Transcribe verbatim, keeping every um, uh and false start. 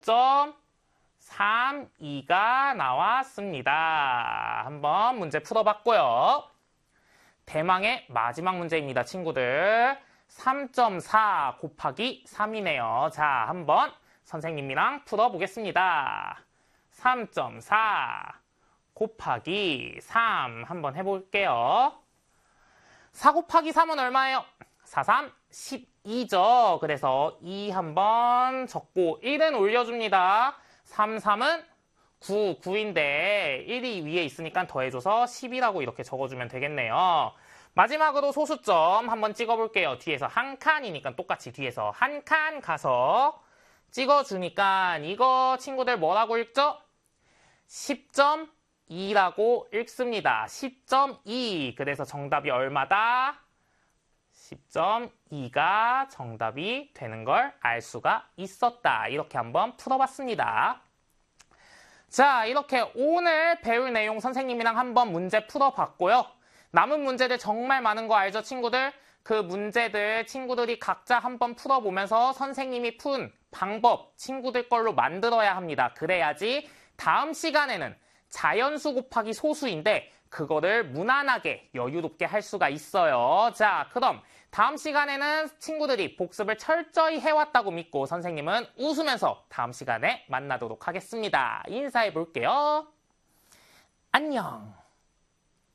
점 삼이가 나왔습니다. 한번 문제 풀어봤고요. 대망의 마지막 문제입니다, 친구들. 삼 점 사 곱하기 삼이네요. 자, 한번 선생님이랑 풀어보겠습니다. 삼 점 사 곱하기 삼 한번 해볼게요. 사 곱하기 삼은 얼마예요? 사, 삼, 십이죠. 그래서 이 한번 적고 일은 올려줍니다. 삼, 삼은 구, 구인데 일이 위에 있으니까 더해줘서 십이라고 이렇게 적어주면 되겠네요. 마지막으로 소수점 한번 찍어볼게요. 뒤에서 한 칸이니까 똑같이 뒤에서 한 칸 가서 찍어주니까 이거 친구들 뭐라고 읽죠? 십 점 이라고 읽습니다. 십 점 이. 그래서 정답이 얼마다? 십 점 이가 정답이 되는 걸 알 수가 있었다. 이렇게 한번 풀어봤습니다. 자, 이렇게 오늘 배울 내용 선생님이랑 한번 문제 풀어봤고요. 남은 문제들 정말 많은 거 알죠, 친구들? 그 문제들 친구들이 각자 한번 풀어보면서 선생님이 푼 방법 친구들 걸로 만들어야 합니다. 그래야지 다음 시간에는 자연수 곱하기 소수인데 그거를 무난하게 여유롭게 할 수가 있어요. 자, 그럼 다음 시간에는 친구들이 복습을 철저히 해왔다고 믿고 선생님은 웃으면서 다음 시간에 만나도록 하겠습니다. 인사해 볼게요. 안녕.